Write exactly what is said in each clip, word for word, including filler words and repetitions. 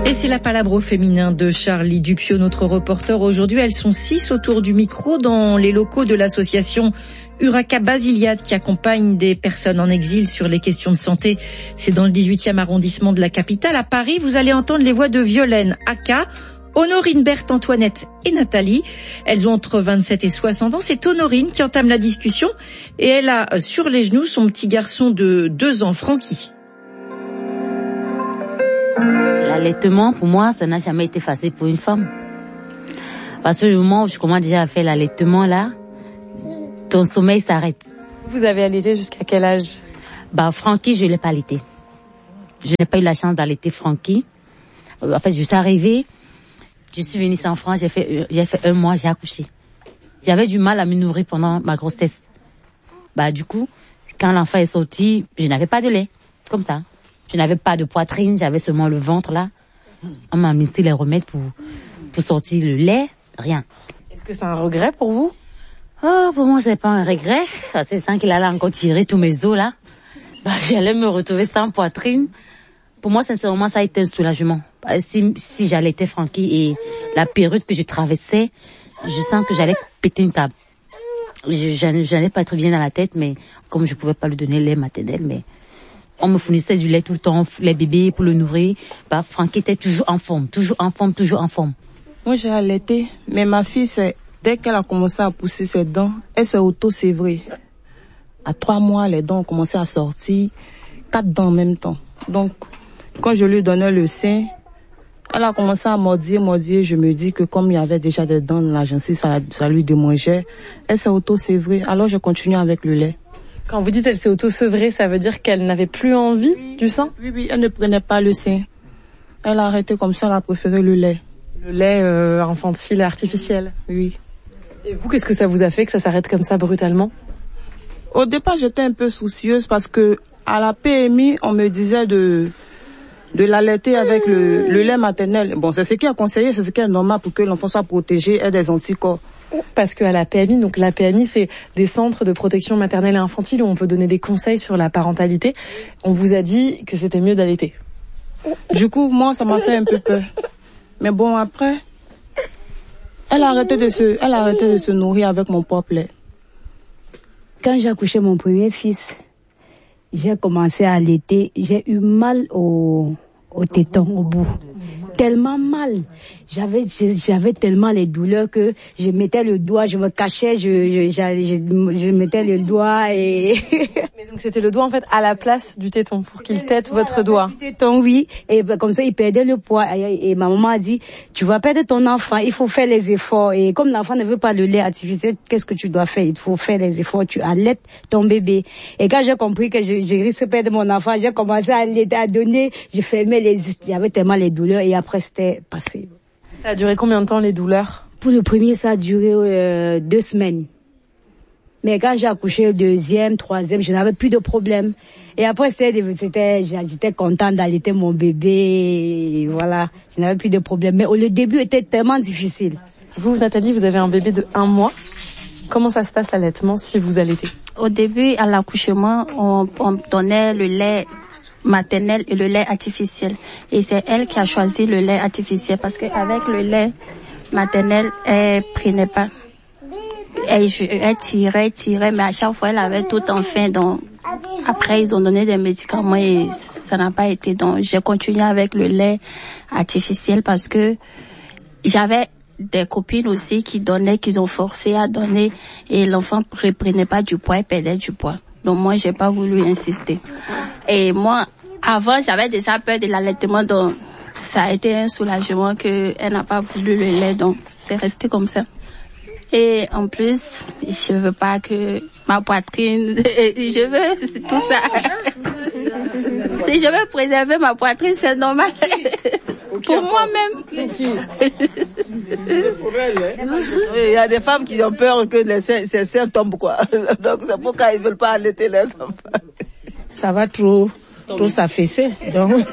Et c'est la palabre au féminin de Charlie Dupieux, notre reporter. Aujourd'hui, elles sont six autour du micro dans les locaux de l'association Urraca Basiliade qui accompagne des personnes en exil sur les questions de santé. C'est dans le dix-huitième arrondissement de la capitale. À Paris, vous allez entendre les voix de Violaine, Aka, Honorine, Berthe, Antoinette et Nathalie. Elles ont entre vingt-sept et soixante ans. C'est Honorine qui entame la discussion et elle a sur les genoux son petit garçon de deux ans, Francky. L'allaitement, pour moi, ça n'a jamais été facile pour une femme. Parce que le moment où je commence déjà à faire l'allaitement, là, ton sommeil s'arrête. Vous avez allaité jusqu'à quel âge? Bah, Francky, je l'ai pas allaité. Je n'ai pas eu la chance d'allaiter Francky. En fait, je suis arrivée, je suis venue en France, j'ai fait, j'ai fait un mois, j'ai accouché. J'avais du mal à me nourrir pendant ma grossesse. Bah, du coup, quand l'enfant est sorti, je n'avais pas de lait. Comme ça. Je n'avais pas de poitrine, j'avais seulement le ventre là. On m'a mis les remèdes pour, pour sortir le lait, rien. Est-ce que c'est un regret pour vous? Oh, pour moi, c'est pas un regret. C'est ça qu'il allait encore tirer tous mes os là. Bah, j'allais me retrouver sans poitrine. Pour moi, sincèrement, ça a été un soulagement. Si, si j'allaitais Francky et la période que je traversais, je sens que j'allais péter une table. Je, j'allais pas être bien dans la tête, mais comme je pouvais pas lui donner lait maternel, mais on me fournissait du lait tout le temps, les bébés pour le nourrir. Bah, Francky était toujours en forme, toujours en forme, toujours en forme. Moi, j'ai allaité, mais ma fille, c'est, dès qu'elle a commencé à pousser ses dents, elle s'est auto-sévrée. À trois mois, les dents ont commencé à sortir, quatre dents en même temps. Donc, quand je lui donnais le sein, elle a commencé à mordir, mordir. Je me dis que comme il y avait déjà des dents dans la gencive, ça, ça lui démangeait. Elle s'est auto-sévrée. Alors, je continue avec le lait. Quand vous dites elle s'est auto-sevrée, ça veut dire qu'elle n'avait plus envie oui, du sein? Oui, oui, elle ne prenait pas le sein. Elle a arrêté comme ça, elle a préféré le lait. Le lait euh, infantile artificiel? Oui. Et vous, qu'est-ce que ça vous a fait que ça s'arrête comme ça brutalement? Au départ, j'étais un peu soucieuse parce que à la P M I, on me disait de de l'allaiter avec le, le lait maternel. Bon, c'est ce qui est conseillé, c'est ce qui est normal pour que l'enfant soit protégé, ait des anticorps. Parce qu'à la P M I, donc la P M I, c'est des centres de protection maternelle et infantile où on peut donner des conseils sur la parentalité. On vous a dit que c'était mieux d'allaiter. Du coup, moi, ça m'a fait un peu peur. Mais bon, après, elle a arrêté de se, elle a arrêté de se nourrir avec mon propre lait. Quand j'ai accouché mon premier fils, j'ai commencé à allaiter. J'ai eu mal au, au téton, au bout. Tellement mal. J'avais, j'avais tellement les douleurs que je mettais le doigt, je me cachais, je, je, je, je mettais le doigt et... Mais donc c'était le doigt en fait à la place du téton pour qu'il tète votre doigt. Du téton, oui. Et ben, comme ça, il perdait le poids. Et, et ma maman a dit, tu vas perdre ton enfant, il faut faire les efforts. Et comme l'enfant ne veut pas le lait artificiel, qu'est-ce que tu dois faire? Il faut faire les efforts, tu allaites ton bébé. Et quand j'ai compris que je, je risque de perdre mon enfant, j'ai commencé à allaiter, à donner, je fermais les yeux. J'avais tellement les douleurs et après c'était passé. Ça a duré combien de temps les douleurs? Pour le premier, ça a duré euh, deux semaines. Mais quand j'ai accouché le deuxième, troisième, je n'avais plus de problème. Et après, c'était, c'était, j'étais contente d'allaiter mon bébé. Et voilà, je n'avais plus de problème. Mais le début était tellement difficile. Vous, Nathalie, vous avez un bébé de un mois. Comment ça se passe l'allaitement si vous allaitez? Au début, à l'accouchement, on, on donnait le lait maternel et le lait artificiel. Et c'est elle qui a choisi le lait artificiel parce qu'avec le lait maternel, elle prenait pas. Elle, elle tirait, tirait, mais à chaque fois, elle avait tout en faim. Donc, après, ils ont donné des médicaments et ça n'a pas été. Donc, j'ai continué avec le lait artificiel parce que j'avais des copines aussi qui donnaient, qui ont forcé à donner et l'enfant ne reprenait pas du poids, elle perdait du poids. Donc moi, j'ai pas voulu insister. Et moi, avant, j'avais déjà peur de l'allaitement, donc ça a été un soulagement que elle n'a pas voulu le lait, donc c'est resté comme ça. Et en plus, je veux pas que ma poitrine, je veux tout ça. Si je veux préserver ma poitrine, c'est normal. Pour moi-même. Il y a des femmes qui ont peur que les seins, ces seins tombent, quoi. Donc c'est pourquoi ils veulent pas allaiter les enfants. Ça va trop, trop s'affaisser. Donc,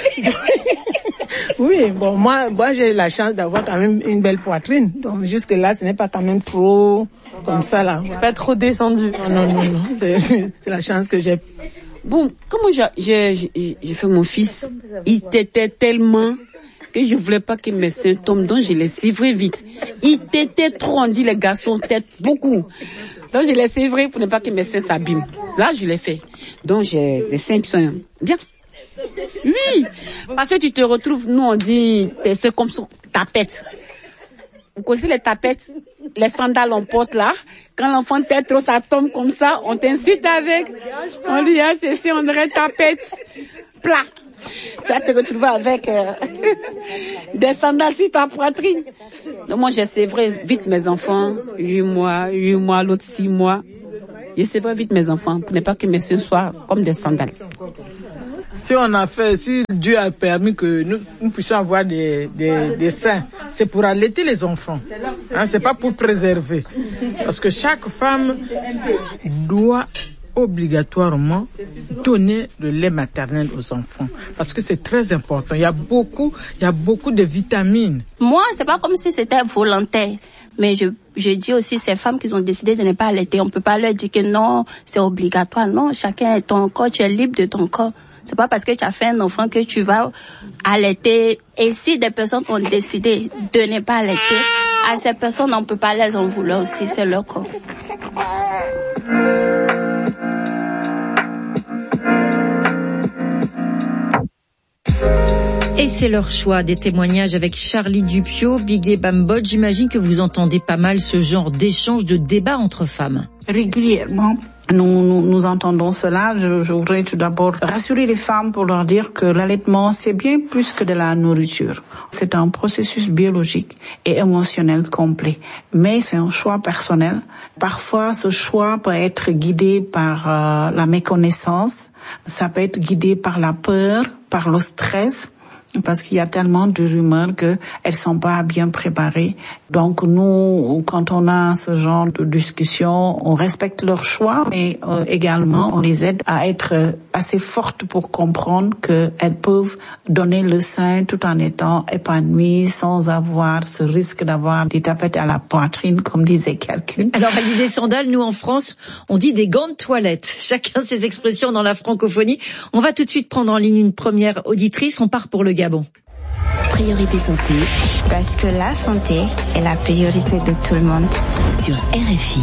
oui, bon, moi, moi, j'ai la chance d'avoir quand même une belle poitrine. Donc, jusque là, ce n'est pas quand même trop comme ça, là. Pas trop descendu. Non, non, non, non. C'est, c'est la chance que j'ai. Bon, comment j'ai, j'ai, j'ai fait mon fils, il t'était tellement que je voulais pas que mes seins tombent, donc je les sévrais vite. Ils tétaient trop, on dit les garçons têtent beaucoup. Donc je les sévrais pour ne pas que mes seins s'abîment. Là, je l'ai fait. Donc j'ai des seins qui sont bien. Oui, parce que tu te retrouves, nous on dit, tes seins comme sur tapette. Vous connaissez les tapettes, les sandales on porte là. Quand l'enfant tête trop, ça tombe comme ça, on t'insulte avec. On lui a cessé, on dirait tapette. Plat. Tu vas te retrouver avec euh, des sandales sur ta poitrine. Donc moi, j'ai sévré vite mes enfants, huit mois, huit mois, l'autre six mois. J'ai sévré vite mes enfants pour ne pas que mes seins soient comme des sandales. Si on a fait, si Dieu a permis que nous, nous puissions avoir des, des, des seins, c'est pour allaiter les enfants. Hein, c'est pas pour préserver. Parce que chaque femme doit obligatoirement donner le lait maternel aux enfants. Parce que c'est très important. Il y a beaucoup, il y a beaucoup de vitamines. Moi, c'est pas comme si c'était volontaire. Mais je, je dis aussi ces femmes qui ont décidé de ne pas allaiter. On peut pas leur dire que non, c'est obligatoire. Non, chacun est ton corps, tu es libre de ton corps. C'est pas parce que tu as fait un enfant que tu vas allaiter. Et si des personnes ont décidé de ne pas allaiter, à ces personnes, on peut pas les en vouloir aussi, c'est leur corps. Et c'est leur choix. Des témoignages avec Charlie Dupio, Bigué Bambod. J'imagine que vous entendez pas mal ce genre d'échange, de débat entre femmes. Régulièrement. Nous, nous, nous entendons cela. Je, je voudrais tout d'abord rassurer les femmes pour leur dire que l'allaitement, c'est bien plus que de la nourriture. C'est un processus biologique et émotionnel complet. Mais c'est un choix personnel. Parfois, ce choix peut être guidé par euh, la méconnaissance. Ça peut être guidé par la peur, par le stress. Parce qu'il y a tellement de rumeurs qu'elles sont pas bien préparées. Donc nous, quand on a ce genre de discussion, on respecte leur choix, mais euh, également on les aide à être assez fortes pour comprendre qu'elles peuvent donner le sein tout en étant épanouies, sans avoir ce risque d'avoir des tapettes à la poitrine, comme disait quelqu'un. Alors à l'idée des sandales, nous en France, on dit des gants de toilette. Chacun ses expressions dans la francophonie. On va tout de suite prendre en ligne une première auditrice. On part pour le Gabon. Priorité santé. Parce que la santé est la priorité de tout le monde. Sur R F I.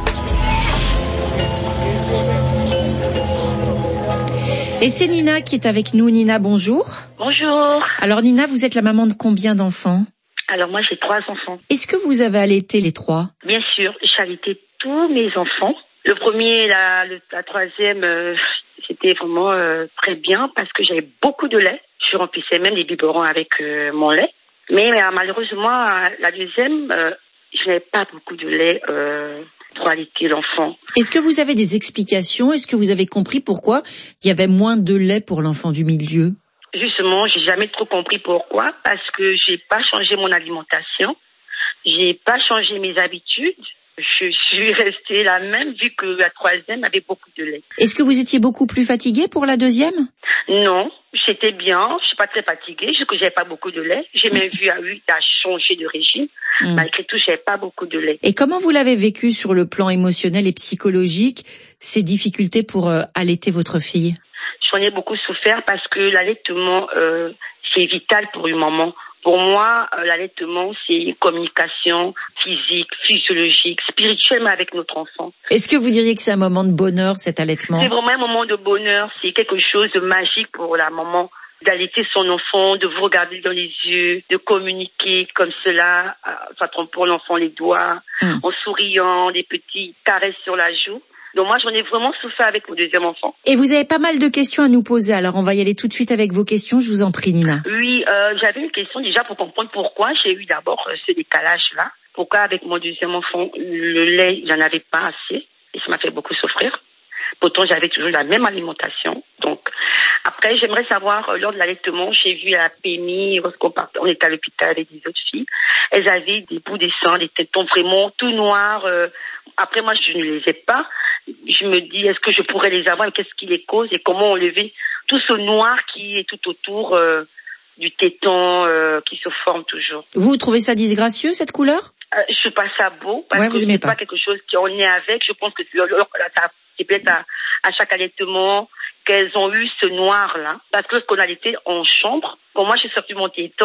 Et c'est Nina qui est avec nous. Nina, bonjour. Bonjour. Alors Nina, vous êtes la maman de combien d'enfants? Alors moi j'ai trois enfants. Est-ce que vous avez allaité les trois? Bien sûr, j'ai allaité tous mes enfants. Le premier, la, le, la troisième, euh, c'était vraiment euh, très bien parce que j'avais beaucoup de lait. Je remplissais même des biberons avec euh, mon lait. Mais euh, malheureusement, la deuxième, euh, je n'avais pas beaucoup de lait euh, pour allaiter l'enfant. Est-ce que vous avez des explications? Est-ce que vous avez compris pourquoi il y avait moins de lait pour l'enfant du milieu? Justement, j'ai jamais trop compris pourquoi. Parce que j'ai pas changé mon alimentation. J'ai pas changé mes habitudes. Je suis restée la même vu que la troisième avait beaucoup de lait. Est-ce que vous étiez beaucoup plus fatiguée pour la deuxième? Non, j'étais bien, je suis pas très fatiguée, je que j'avais pas beaucoup de lait. J'ai même vu à huit à changer de régime. Mmh. Malgré tout, j'avais pas beaucoup de lait. Et comment vous l'avez vécu sur le plan émotionnel et psychologique, ces difficultés pour euh, allaiter votre fille? J'en ai beaucoup souffert parce que l'allaitement, euh, c'est vital pour une maman. Pour moi, euh, l'allaitement, c'est une communication physique, physiologique, spirituelle avec notre enfant. Est-ce que vous diriez que c'est un moment de bonheur, cet allaitement? C'est vraiment un moment de bonheur. C'est quelque chose de magique pour la maman d'allaiter son enfant, de vous regarder dans les yeux, de communiquer comme cela, euh, pour l'enfant les doigts, mmh. en souriant, des petites caresses sur la joue. Donc moi, j'en ai vraiment souffert avec mon deuxième enfant. Et vous avez pas mal de questions à nous poser, alors on va y aller tout de suite avec vos questions, je vous en prie Nina. Oui, euh, j'avais une question déjà pour comprendre pourquoi j'ai eu d'abord euh, ce décalage-là. Pourquoi avec mon deuxième enfant, le lait, il n'y en avait pas assez, et ça m'a fait beaucoup souffrir. Pourtant, j'avais toujours la même alimentation. Donc, après, j'aimerais savoir, euh, lors de l'allaitement, j'ai vu à la P M I, lorsqu'on partait, on était à l'hôpital avec des autres filles, elles avaient des bouts de sang, des tétons vraiment tout noirs. Euh, après, moi, je ne les ai pas. Je me dis, est-ce que je pourrais les avoir? Qu'est-ce qui les cause et comment enlever tout ce noir qui est tout autour euh, du téton euh, qui se forme toujours? Vous trouvez ça disgracieux, cette couleur? euh, Je trouve pas ça beau parce ouais, que c'est pas. pas quelque chose qu'on est avec. Je pense que c'est peut-être à, à chaque allaitement qu'elles ont eu ce noir-là. Parce que lorsqu'on allaitait en chambre, pour moi, j'ai sorti mon téton.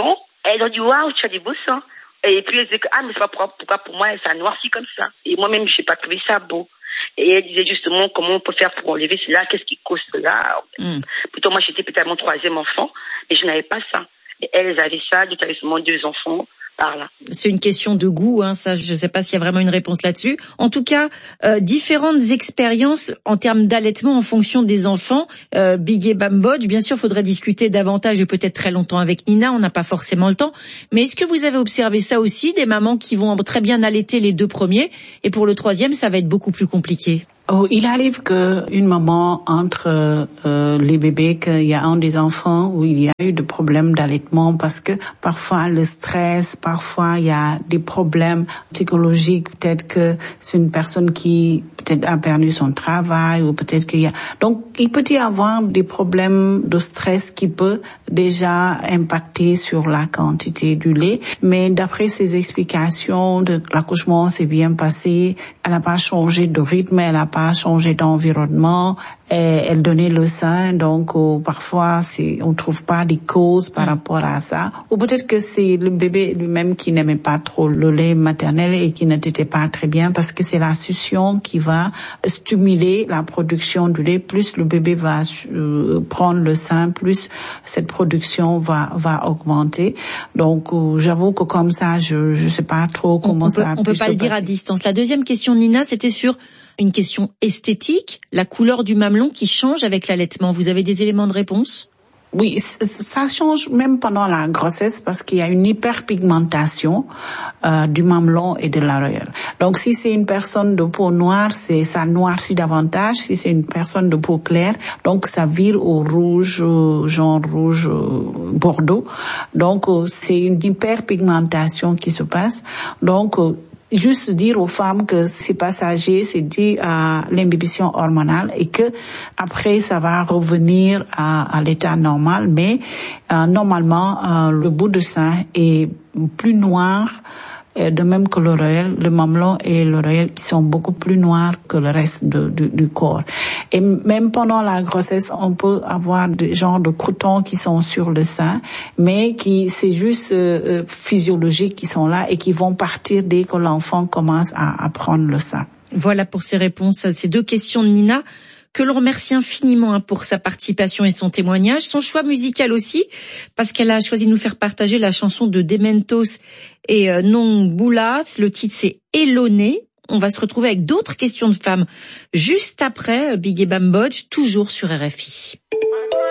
elles ont dit, waouh, tu as des beaux seins. Et puis, elles disaient que, ah, mais c'est pas pourquoi, pourquoi pour moi, ça noircit comme ça. Et moi-même, je n'ai pas trouvé ça beau. Et elle disait justement comment on peut faire pour enlever cela, qu'est-ce qui cause cela. Mm. Plutôt, moi, j'étais peut-être mon troisième enfant, mais je n'avais pas ça. Et elles avaient ça, d'autres avaient seulement deux enfants. Par là. C'est une question de goût, hein, ça, je ne sais pas s'il y a vraiment une réponse là-dessus. En tout cas, euh, différentes expériences en termes d'allaitement en fonction des enfants. Euh, Bigué Bambodge, bien sûr, faudrait discuter davantage et peut-être très longtemps avec Nina, on n'a pas forcément le temps. Mais est-ce que vous avez observé ça aussi, des mamans qui vont très bien allaiter les deux premiers et pour le troisième, ça va être beaucoup plus compliqué? Oh, il arrive que une maman entre euh, les bébés, qu'il y a un des enfants où il y a eu des problèmes d'allaitement parce que parfois le stress, parfois il y a des problèmes psychologiques, peut-être que c'est une personne qui peut-être a perdu son travail ou peut-être qu'il y a... Donc il peut y avoir des problèmes de stress qui peut déjà impacter sur la quantité du lait, mais d'après ses explications, de l'accouchement s'est bien passé, elle n'a pas changé de rythme, elle n'a pas changer d'environnement, et elle donnait le sein, donc euh, parfois c'est on trouve pas des causes par rapport à ça, ou peut-être que c'est le bébé lui-même qui n'aimait pas trop le lait maternel et qui n'était pas très bien parce que c'est la succion qui va stimuler la production du lait, plus le bébé va euh, prendre le sein, plus cette production va va augmenter. Donc euh, j'avoue que comme ça je je sais pas trop comment on, on ça peut, a on peut pu pas se le dire passer. à distance. La deuxième question, Nina, c'était sur une question esthétique, la couleur du mamelon qui change avec l'allaitement. Vous avez des éléments de réponse? Oui, ça change même pendant la grossesse parce qu'il y a une hyperpigmentation euh, du mamelon et de l'aréole. Donc si c'est une personne de peau noire, c'est ça noircit davantage. Si c'est une personne de peau claire, donc ça vire au rouge, genre rouge bordeaux. Donc euh, c'est une hyperpigmentation qui se passe. Donc euh, juste dire aux femmes que c'est passager, c'est dû à l'imbibition hormonale et que après ça va revenir à, à l'état normal, mais euh, normalement euh, le bout de sein est plus noir, euh, de même que l'oreille, le mamelon et l'oreille, ils sont beaucoup plus noirs que le reste de, de, du corps. Et même pendant la grossesse, on peut avoir des genres de croutons qui sont sur le sein, mais qui c'est juste euh, physiologique qui sont là et qui vont partir dès que l'enfant commence à, à prendre le sein. Voilà pour ces réponses à ces deux questions de Nina, que l'on remercie infiniment pour sa participation et son témoignage, son choix musical aussi, parce qu'elle a choisi de nous faire partager la chanson de Dementos et euh, Non Boulat. Le titre c'est Eloné. On va se retrouver avec d'autres questions de femmes juste après Bigué Bambodge, toujours sur R F I.